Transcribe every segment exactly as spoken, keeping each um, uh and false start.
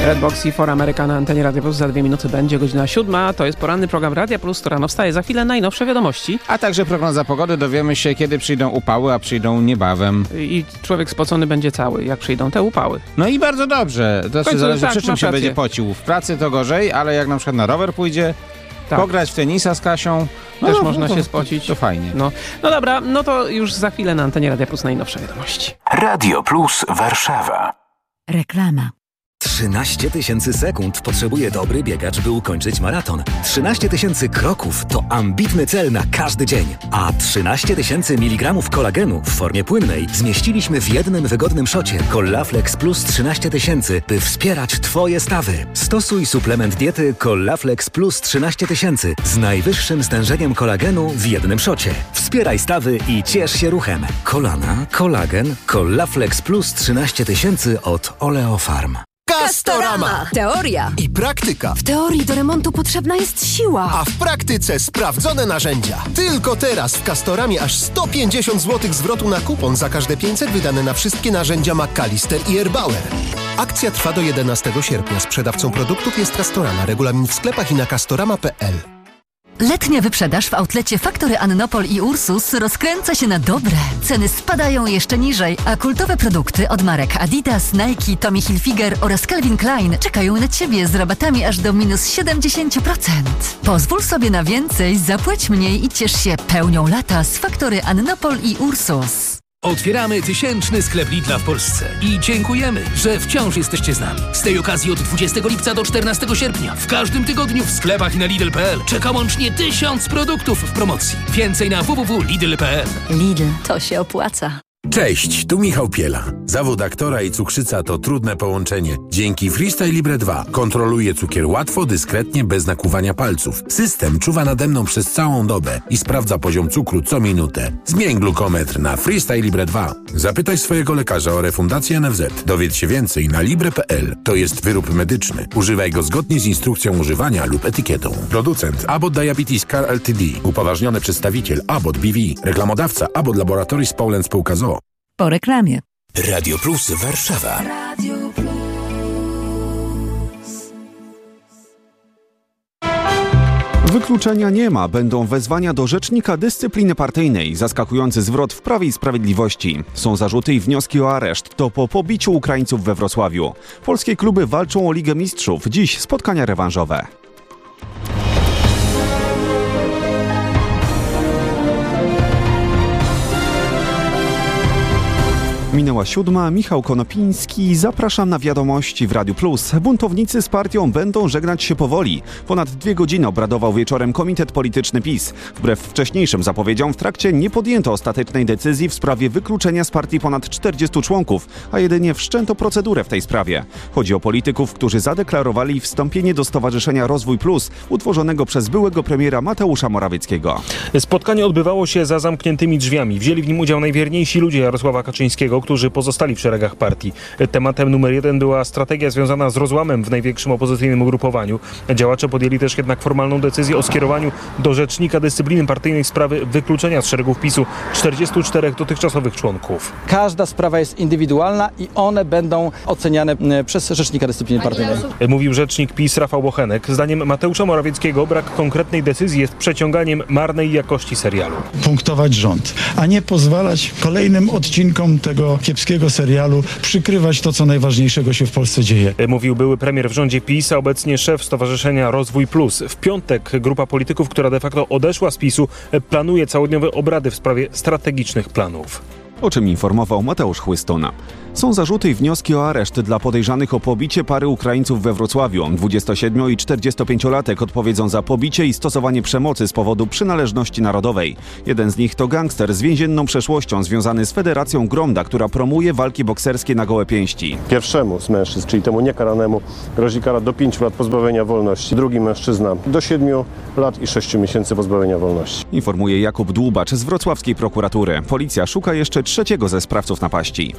Redbox i For America na antenie Radio Plus. Za dwie minuty będzie godzina siódma. To jest poranny program Radia Plus, to rano wstaje. Za chwilę najnowsze wiadomości. A także prognoza pogody. Dowiemy się, kiedy przyjdą upały, a przyjdą niebawem. I człowiek spocony będzie cały, jak przyjdą te upały. No i bardzo dobrze. To końcu, zależy, tak, przy czym się rację. będzie pocił. W pracy to gorzej, ale jak na przykład na rower pójdzie, tak. pograć w tenisa z Kasią, no też no, można no, się to, spocić. To, to fajnie. No. no dobra, no to już za chwilę na antenie Radia Plus najnowsze wiadomości. Radio Plus Warszawa. Reklama. trzynaście tysięcy sekund potrzebuje dobry biegacz, by ukończyć maraton. trzynaście tysięcy kroków to ambitny cel na każdy dzień. A trzynaście tysięcy miligramów kolagenu w formie płynnej zmieściliśmy w jednym wygodnym szocie. Collaflex Plus trzynaście tysięcy, by wspierać Twoje stawy. Stosuj suplement diety Collaflex Plus trzynaście tysięcy z najwyższym stężeniem kolagenu w jednym szocie. Wspieraj stawy i ciesz się ruchem. Kolana, kolagen, Collaflex Plus trzynaście tysięcy od Oleofarm. Castorama. Teoria I praktyka. W teorii do remontu potrzebna jest siła. A w praktyce sprawdzone narzędzia. Tylko teraz w Castoramie aż sto pięćdziesiąt złotych zwrotu na kupon za każde pięćset wydane na wszystkie narzędzia McAllister i Erbauer. Akcja trwa do jedenastego sierpnia. Sprzedawcą produktów jest Castorama. Regulamin w sklepach i na castorama kropka p l. Letnia wyprzedaż w outlecie Faktory Annopol i Ursus rozkręca się na dobre. Ceny spadają jeszcze niżej, a kultowe produkty od marek Adidas, Nike, Tommy Hilfiger oraz Calvin Klein czekają na Ciebie z rabatami aż do minus siedemdziesiąt procent. Pozwól sobie na więcej, zapłać mniej i ciesz się pełnią lata z Faktory Annopol i Ursus. Otwieramy tysięczny sklep Lidla w Polsce i dziękujemy, że wciąż jesteście z nami. Z tej okazji od dwudziestego lipca do czternastego sierpnia w każdym tygodniu w sklepach i na Lidl kropka p l czeka łącznie tysiąc produktów w promocji. Więcej na w w w kropka lidl kropka p l. Lidl, to się opłaca. Cześć, tu Michał Piela. Zawód aktora i cukrzyca to trudne połączenie. Dzięki Freestyle Libre dwa kontroluję cukier łatwo, dyskretnie, bez nakłuwania palców. System czuwa nade mną przez całą dobę i sprawdza poziom cukru co minutę. Zmień glukometr na Freestyle Libre dwa. Zapytaj swojego lekarza o refundację N F Z. Dowiedz się więcej na libre kropka p l. To jest wyrób medyczny. Używaj go zgodnie z instrukcją używania lub etykietą. Producent Abbott Diabetes Care Ltd. Upoważniony przedstawiciel Abbott B V. Reklamodawca Abbott Laboratories Poland Spółka z o o. Po reklamie. Radio Plus Warszawa. Radio Plus. Wykluczenia nie ma. Będą wezwania do Rzecznika Dyscypliny Partyjnej. Zaskakujący zwrot w Prawie i Sprawiedliwości. Są zarzuty i wnioski o areszt. To po pobiciu Ukraińców we Wrocławiu. Polskie kluby walczą o Ligę Mistrzów. Dziś spotkania rewanżowe. Minęła siódma, Michał Konopiński, zapraszam na wiadomości w Radiu Plus. Buntownicy z partią będą żegnać się powoli. Ponad dwie godziny obradował wieczorem Komitet Polityczny PiS. Wbrew wcześniejszym zapowiedziom w trakcie nie podjęto ostatecznej decyzji w sprawie wykluczenia z partii ponad czterdziestu członków, a jedynie wszczęto procedurę w tej sprawie. Chodzi o polityków, którzy zadeklarowali wstąpienie do Stowarzyszenia Rozwój Plus, utworzonego przez byłego premiera Mateusza Morawieckiego. Spotkanie odbywało się za zamkniętymi drzwiami. Wzięli w nim udział najwierniejsi ludzie Jarosława Kaczyńskiego, którzy pozostali w szeregach partii. Tematem numer jeden była strategia związana z rozłamem w największym opozycyjnym ugrupowaniu. Działacze podjęli też jednak formalną decyzję o skierowaniu do Rzecznika Dyscypliny Partyjnej sprawy wykluczenia z szeregów PiSu czterdziestu czterech dotychczasowych członków. Każda sprawa jest indywidualna i one będą oceniane przez Rzecznika Dyscypliny Partyjnej. Mówił rzecznik PiS Rafał Bochenek. Zdaniem Mateusza Morawieckiego brak konkretnej decyzji jest przeciąganiem marnej jakości serialu. Punktować rząd, a nie pozwalać kolejnym odcinkom tego kiepskiego serialu przykrywać to, co najważniejszego się w Polsce dzieje. Mówił były premier w rządzie PiS, a obecnie szef Stowarzyszenia Rozwój Plus. W piątek grupa polityków, która de facto odeszła z PiSu, planuje całodniowe obrady w sprawie strategicznych planów. O czym informował Mateusz Chłystuna. Są zarzuty i wnioski o areszt dla podejrzanych o pobicie pary Ukraińców we Wrocławiu. dwudziestosiedmiu- i czterdziestopięciolatek odpowiedzą za pobicie i stosowanie przemocy z powodu przynależności narodowej. Jeden z nich to gangster z więzienną przeszłością związany z Federacją Gromda, która promuje walki bokserskie na gołe pięści. Pierwszemu z mężczyzn, czyli temu niekaranemu, grozi kara do pięciu lat pozbawienia wolności. Drugi mężczyzna do siedmiu lat i sześciu miesięcy pozbawienia wolności. Informuje Jakub Dłubacz z wrocławskiej prokuratury. Policja szuka jeszcze trzeciego ze sprawców napaści.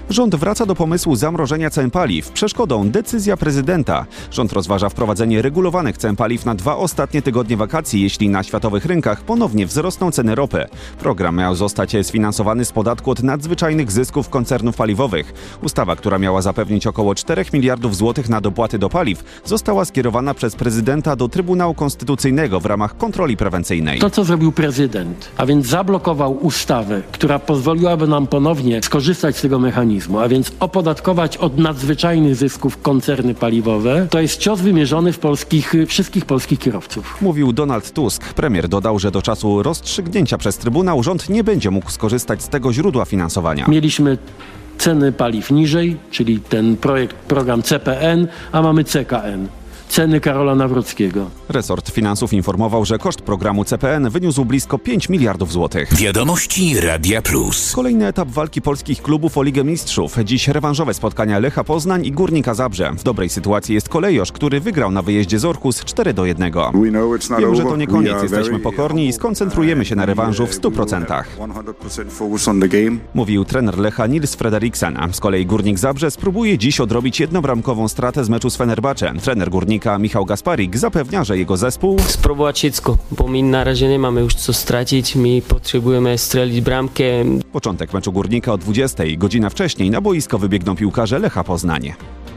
Rząd wraca do pomysłu zamrożenia cen paliw. Przeszkodą decyzja prezydenta. Rząd rozważa wprowadzenie regulowanych cen paliw na dwa ostatnie tygodnie wakacji, jeśli na światowych rynkach ponownie wzrosną ceny ropy. Program miał zostać sfinansowany z podatku od nadzwyczajnych zysków koncernów paliwowych. Ustawa, która miała zapewnić około czterech miliardów złotych na dopłaty do paliw, została skierowana przez prezydenta do Trybunału Konstytucyjnego w ramach kontroli prewencyjnej. To, co zrobił prezydent, a więc zablokował ustawę, która pozwoliłaby nam ponownie skorzystać z tego mechanizmu, a więc opodatkować od nadzwyczajnych zysków koncerny paliwowe, to jest cios wymierzony w polskich, wszystkich polskich kierowców. Mówił Donald Tusk. Premier dodał, że do czasu rozstrzygnięcia przez Trybunał rząd nie będzie mógł skorzystać z tego źródła finansowania. Mieliśmy ceny paliw niżej, czyli ten projekt, program C P N, a mamy C K N. Ceny Karola Nawrockiego. Resort Finansów informował, że koszt programu C P N wyniósł blisko pięć miliardów złotych. Wiadomości Radia Plus. Kolejny etap walki polskich klubów o Ligę Mistrzów. Dziś rewanżowe spotkania Lecha Poznań i Górnika Zabrze. W dobrej sytuacji jest Kolejorz, który wygrał na wyjeździe z Orkus cztery do jednego. Wiemy, że to nie koniec. Jesteśmy pokorni i skoncentrujemy się na rewanżu w stu procentach. Mówił trener Lecha Nils Frederiksen. Z kolei Górnik Zabrze spróbuje dziś odrobić jednobramkową stratę z meczu z Fenerbahce. Trener Górnika Michał Gasparik zapewnia, że jego zespół spróbować wszystko, bo my na razie nie mamy już co stracić, my potrzebujemy strzelić bramkę. Początek meczu Górnika o dwudziestej, godzina wcześniej na boisko wybiegną piłkarze Lecha Poznań.